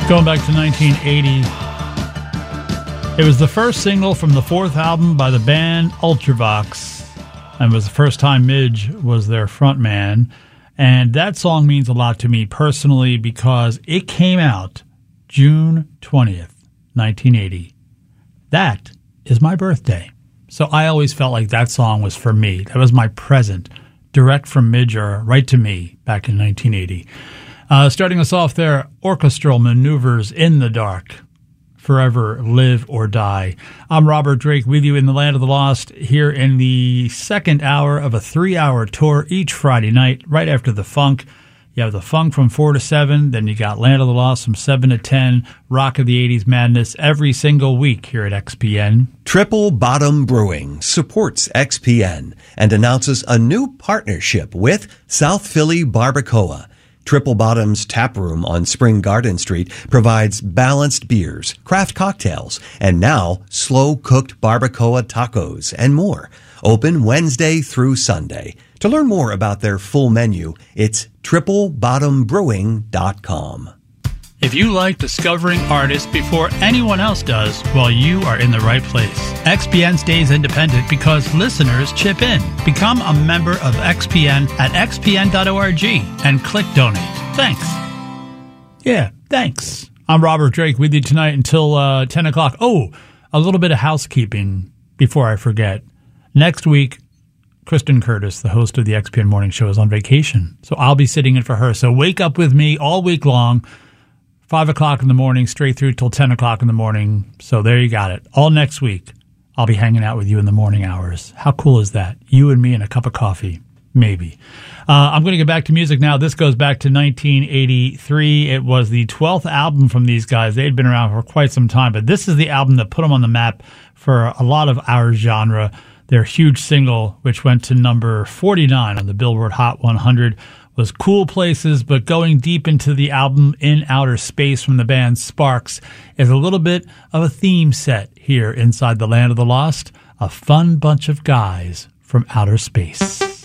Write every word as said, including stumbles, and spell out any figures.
Going back to nineteen eighty, it was the first single from the fourth album by the band Ultravox, and it was the first time Midge was their frontman. And that song means a lot to me personally because it came out June twentieth, nineteen eighty. That is my birthday. So I always felt like that song was for me. That was my present, direct from Midge or right to me back in nineteen eighty. Uh, starting us off there, Orchestral Maneuvers in the Dark, Forever Live or Die. I'm Robert Drake with you in the Land of the Lost here in the second hour of a three-hour tour each Friday night, right after the funk. You have the funk from four to seven, then you got Land of the Lost from seven to ten, Rock of the eighties Madness every single week here at X P N. Triple Bottom Brewing supports X P N and announces a new partnership with South Philly Barbacoa. Triple Bottom's tap room on Spring Garden Street provides balanced beers, craft cocktails, and now slow-cooked barbacoa tacos and more. Open Wednesday through Sunday. To learn more about their full menu, it's triple bottom brewing dot com. If you like discovering artists before anyone else does, well, you are in the right place. X P N stays independent because listeners chip in. Become a member of X P N at x p n dot org and click donate. Thanks. Yeah, thanks. I'm Robert Drake with you tonight until uh, ten o'clock. Oh, a little bit of housekeeping before I forget. Next week, Kristen Curtis, the host of the X P N Morning Show, is on vacation. So I'll be sitting in for her. So wake up with me all week long. Five o'clock in the morning, straight through till ten o'clock in the morning. So there you got it. All next week, I'll be hanging out with you in the morning hours. How cool is that? You and me and a cup of coffee. Maybe. Uh, I'm going to get back to music now. This goes back to nineteen eighty-three. It was the twelfth album from these guys. They had been around for quite some time, but this is the album that put them on the map for a lot of our genre. Their huge single, which went to number forty-nine on the Billboard Hot one hundred, was Cool Places, but going deep into the album In Outer Space from the band Sparks is a little bit of a theme set here inside the Land of the Lost, a fun bunch of guys from outer space.